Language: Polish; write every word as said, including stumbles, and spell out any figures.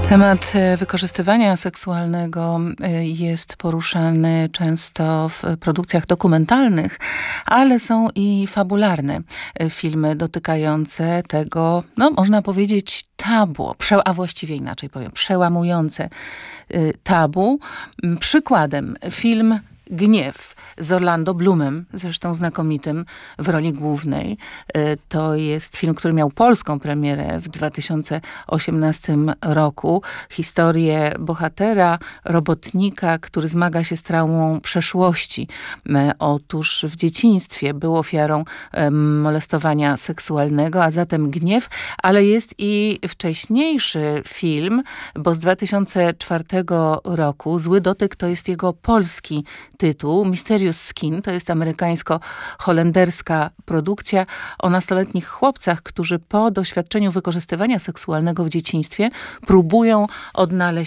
Temat wykorzystywania seksualnego jest poruszany często w produkcjach dokumentalnych, ale są i fabularne filmy dotykające tego, no można powiedzieć, tabu, prze- a właściwie inaczej powiem, przełamujące tabu. Przykładem film Gniew z Orlando Bloomem, zresztą znakomitym w roli głównej. To jest film, który miał polską premierę w dwa tysiące osiemnastym roku. Historię bohatera, robotnika, który zmaga się z traumą przeszłości. Otóż w dzieciństwie był ofiarą molestowania seksualnego, a zatem Gniew, ale jest i wcześniejszy film, bo z dwa tysiące czwartego roku Zły dotyk to jest jego polski tytuł. Mysterious Skin to jest amerykańsko-holenderska produkcja o nastoletnich chłopcach, którzy po doświadczeniu wykorzystywania seksualnego w dzieciństwie próbują odnaleźć